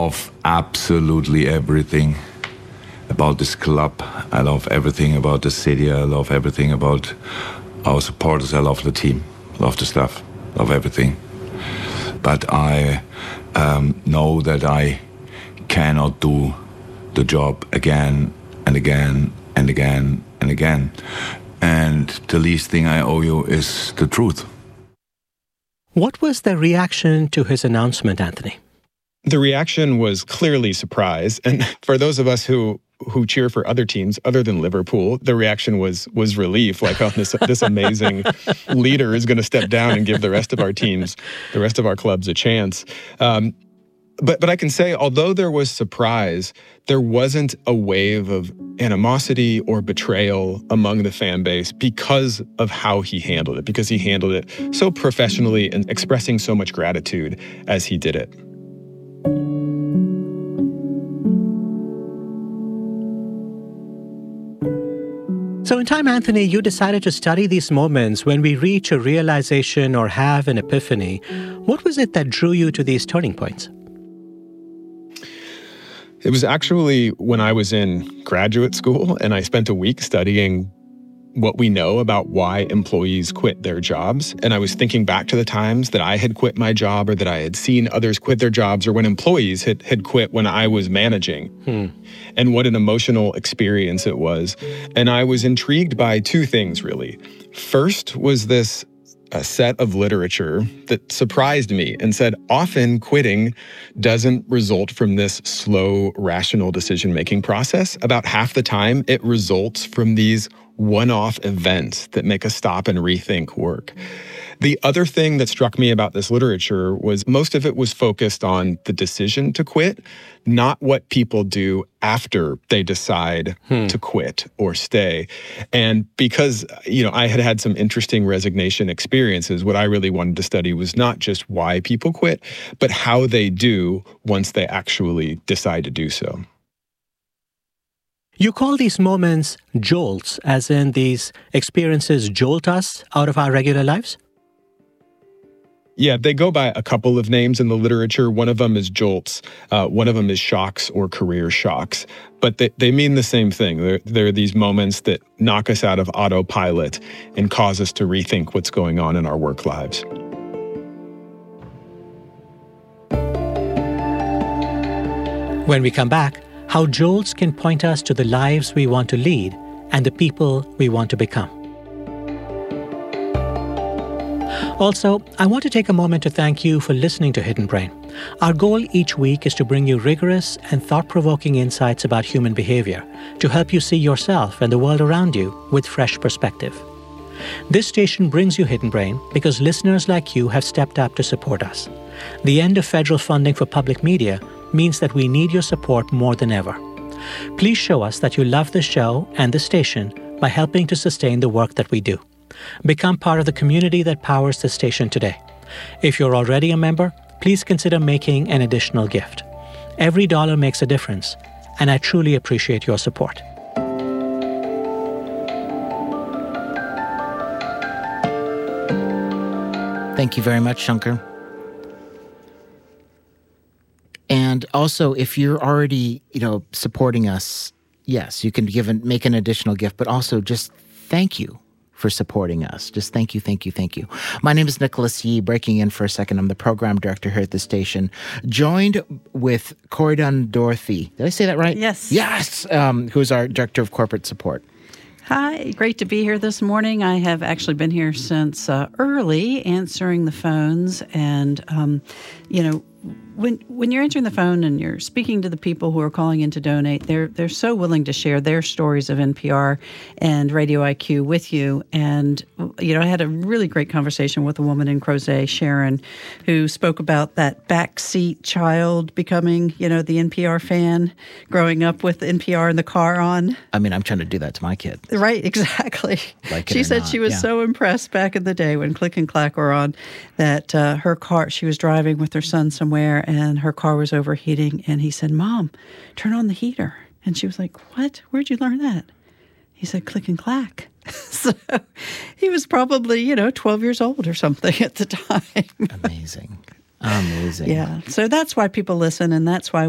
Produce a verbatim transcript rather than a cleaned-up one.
love absolutely everything about this club. I love everything about the city. I love everything about our supporters. I love the team. Love the staff. Love everything. But I um, know that I cannot do the job again and again and again and again. And the least thing I owe you is the truth. What was the reaction to his announcement, Anthony? The reaction was clearly surprise. And for those of us who who cheer for other teams other than Liverpool, the reaction was was relief. Like, oh, this, this amazing leader is going to step down and give the rest of our teams, the rest of our clubs a chance. Um, but but I can say, although there was surprise, there wasn't a wave of animosity or betrayal among the fan base because of how he handled it, because he handled it so professionally and expressing so much gratitude as he did it. So in time, Anthony, you decided to study these moments when we reach a realization or have an epiphany. What was it that drew you to these turning points? It was actually when I was in graduate school and I spent a week studying what we know about why employees quit their jobs. And I was thinking back to the times that I had quit my job or that I had seen others quit their jobs or when employees had, had quit when I was managing. Hmm. And what an emotional experience it was. And I was intrigued by two things, really. First was this a set of literature that surprised me and said often quitting doesn't result from this slow, rational decision-making process. About half the time, it results from these one-off events that make us stop and rethink work. The other thing that struck me about this literature was most of it was focused on the decision to quit, not what people do after they decide hmm. to quit or stay. And because, you know, I had had some interesting resignation experiences, what I really wanted to study was not just why people quit, but how they do once they actually decide to do so. You call these moments jolts, as in these experiences jolt us out of our regular lives? Yeah, they go by a couple of names in the literature. One of them is jolts. Uh, one of them is shocks or career shocks. But they, they mean the same thing. They're, they're these moments that knock us out of autopilot and cause us to rethink what's going on in our work lives. When we come back, how jolts can point us to the lives we want to lead and the people we want to become. Also, I want to take a moment to thank you for listening to Hidden Brain. Our goal each week is to bring you rigorous and thought-provoking insights about human behavior to help you see yourself and the world around you with fresh perspective. This station brings you Hidden Brain because listeners like you have stepped up to support us. The end of federal funding for public media means that we need your support more than ever. Please show us that you love the show and the station by helping to sustain the work that we do. Become part of the community that powers the station today. If you're already a member, please consider making an additional gift. Every dollar makes a difference, and I truly appreciate your support. Thank you very much, Shankar. And also, if you're already, you know, supporting us, yes, you can give and make an additional gift, but also just thank you for supporting us. Just thank you, thank you, thank you. My name is Nicholas Yee, breaking in for a second. I'm the program director here at the station, joined with Corydon Dorothy. Did I say that right? Yes. Yes, um, who's our director of corporate support. Hi, great to be here this morning. I have actually been here since uh, early, answering the phones. And, um, you know, when when you're answering the phone and you're speaking to the people who are calling in to donate, they're they're so willing to share their stories of N P R and Radio I Q with you. And, you know, I had a really great conversation with a woman in Crozet, Sharon, who spoke about that backseat child becoming, you know, the N P R fan, growing up with N P R in the car on. I mean, I'm trying to do that to my kid. Right, exactly. Like she said not, she was yeah. so impressed back in the day when Click and Clack were on that uh, her car, she was driving with her son somewhere and her car was overheating. And he said, "Mom, turn on the heater." And she was like, "What? Where'd you learn that?" He said, "Click and Clack." So he was probably, you know, twelve years old or something at the time. Amazing. Amazing. Yeah. So that's why people listen, and that's why